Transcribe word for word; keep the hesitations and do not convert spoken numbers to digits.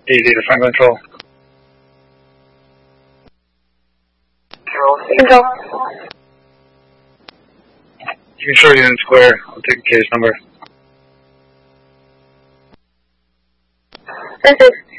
Easy to front control. Control. You can show you in square. I'll take the case number. This is